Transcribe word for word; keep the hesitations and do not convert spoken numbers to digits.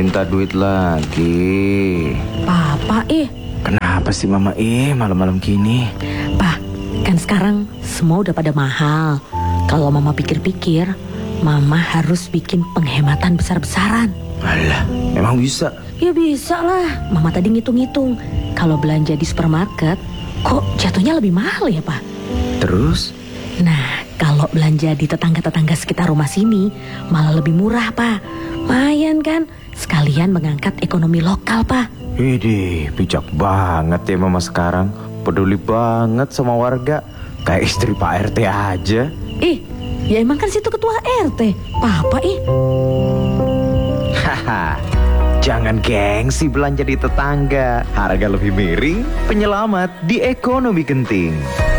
minta duit lagi. Papa ih. Kenapa sih Mama ih malam-malam gini? Pa, kan sekarang semua udah pada mahal. Kalau Mama pikir-pikir, Mama harus bikin penghematan besar-besaran. Alah, emang bisa? Ya bisa lah. Mama tadi ngitung-ngitung. Kalau belanja di supermarket, kok jatuhnya lebih mahal ya, Pak? Terus? Nah, kalau belanja di tetangga-tetangga sekitar rumah sini, malah lebih murah, Pak. Lumayan kan? Sekalian mengangkat ekonomi lokal, Pak. Widih, bijak banget ya Mama sekarang. Peduli banget sama warga. Kayak istri Pak R T aja. Ih, ya emang kan situ ketua R T. Papa ih. Haha, jangan gengsi belanja di tetangga. Harga lebih miring, penyelamat di ekonomi genting.